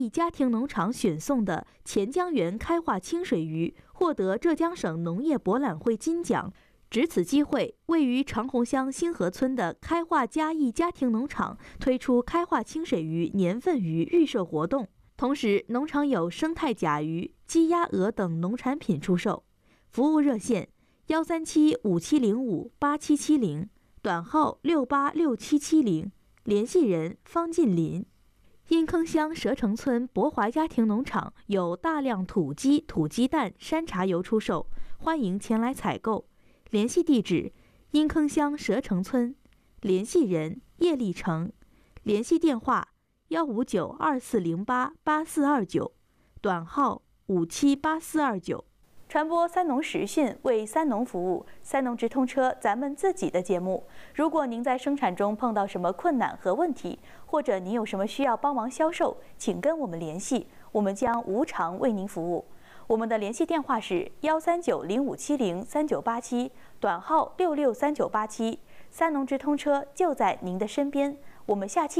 家庭农场选送的钱江源开化清水鱼获得浙江省农业博览会金奖。值此机会，位于长虹乡星河村的开化嘉义家庭农场推出开化清水鱼年份鱼预售活动，同时农场有生态甲鱼、鸡鸭鹅等农产品出售。服务热线13757058770，短号686770，联系人方进林。阴坑乡蛇城村博华家庭农场有大量土鸡、土鸡蛋、山茶油出售，欢迎前来采购。联系地址：阴坑乡蛇城村，联系人叶立成，联系电话15924088429，短号578429。传播三农实讯，为三农服务，三农直通车，咱们自己的节目。如果您在生产中碰到什么困难和问题，或者您有什么需要帮忙销售，请跟我们联系，我们将无偿为您服务。我们的联系电话是13905703987，短号663987。三农直通车就在您的身边。我们下期